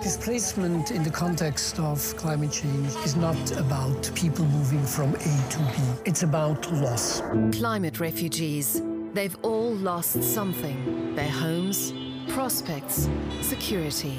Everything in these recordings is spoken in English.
Displacement in the context of climate change is not about people moving from A to B. It's about loss. Climate refugees. They've all lost something. Their homes, prospects, security.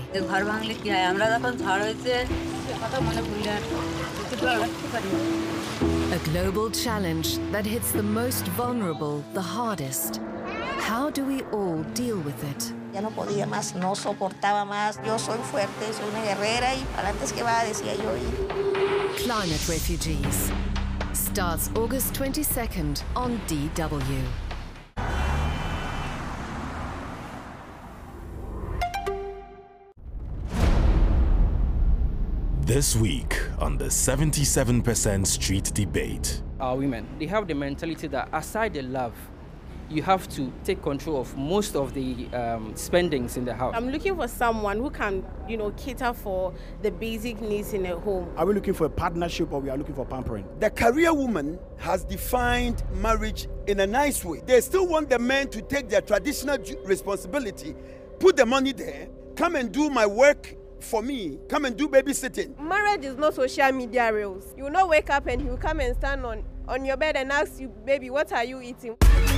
A global challenge that hits the most vulnerable the hardest. How do we all deal with it? Ya no podía más, no soportaba más. Yo soy fuerte, soy una guerrera y para antes que va, decía yo. Climate Refugees starts August 22nd on DW. This week on the 77% Street Debate. Our women, they have the mentality that aside the love, you have to take control of most of the spendings in the house. I'm looking for someone who can, cater for the basic needs in a home. Are we looking for a partnership or we are looking for pampering? The career woman has defined marriage in a nice way. They still want the men to take their traditional responsibility, put the money there, come and do my work for me, come and do babysitting. Marriage is not social media reels. You will not wake up and he will come and stand on your bed and ask you, baby, what are you eating?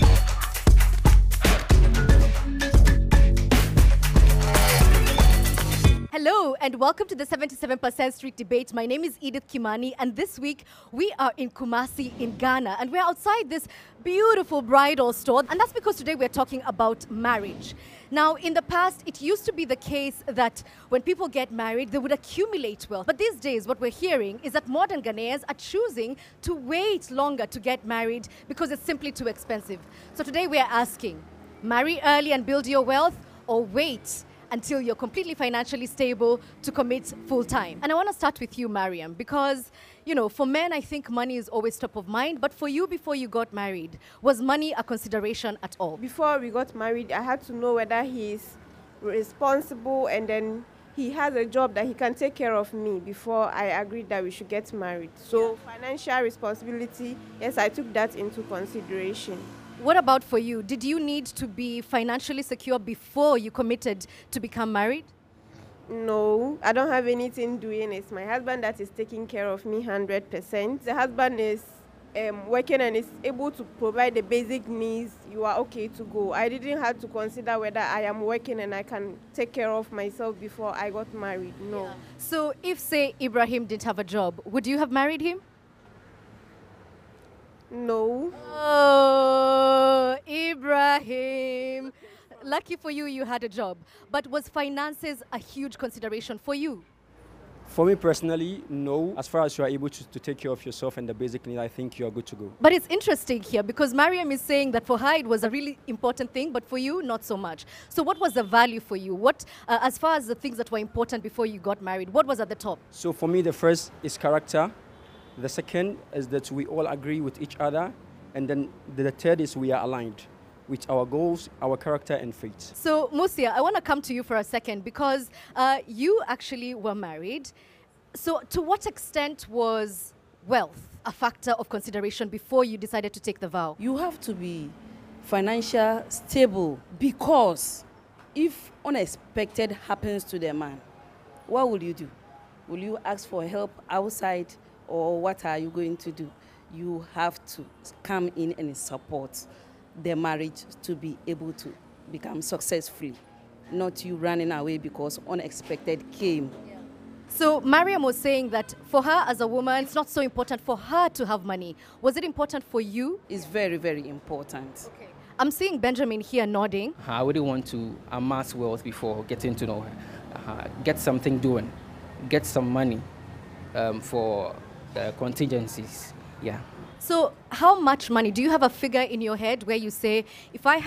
Hello and welcome to the 77% Street Debate. My name is Edith Kimani and this week we are in Kumasi in Ghana and we're outside this beautiful bridal store, and that's because today we're talking about marriage. Now, in the past, it used to be the case that when people get married, they would accumulate wealth. But these days, what we're hearing is that modern Ghanaians are choosing to wait longer to get married because it's simply too expensive. So today we're asking, marry early and build your wealth, or wait until you're completely financially stable to commit full-time? And I want to start with you, Mariam, because, for men, I think money is always top of mind. But for you, before you got married, was money a consideration at all? Before we got married, I had to know whether he's responsible and then he has a job that he can take care of me before I agreed that we should get married. So financial responsibility, yes, I took that into consideration. What about for you? Did you need to be financially secure before you committed to become married? No, I don't have anything doing. It's my husband that is taking care of me 100%. The husband is working and is able to provide the basic needs. You are okay to go. I didn't have to consider whether I am working and I can take care of myself before I got married. No. Yeah. So if, say, Ibrahim didn't have a job, would you have married him? No. Oh, Ibrahim. Lucky for you, you had a job. But was finances a huge consideration for you? For me personally, no. As far as you are able to take care of yourself and the basic need, I think you are good to go. But it's interesting here because Mariam is saying that for her it was a really important thing, but for you, not so much. So what was the value for you? What, as far as the things that were important before you got married, what was at the top? So for me, the first is character. The second is that we all agree with each other. And then the third is we are aligned with our goals, our character and faith. So Musia, I want to come to you for a second because you actually were married. So to what extent was wealth a factor of consideration before you decided to take the vow? You have to be financially stable because if unexpected happens to the man, what will you do? Will you ask for help outside? Or what are you going to do? You have to come in and support the marriage to be able to become successful, not you running away because unexpected came. Yeah. So Mariam was saying that for her as a woman, it's not so important for her to have money. Was it important for you? It's very, very important. Okay. I'm seeing Benjamin here nodding. I wouldn't want to amass wealth before getting to know her. Get something doing, get some money for contingencies, yeah. So how much money? Do you have a figure in your head where you say, if I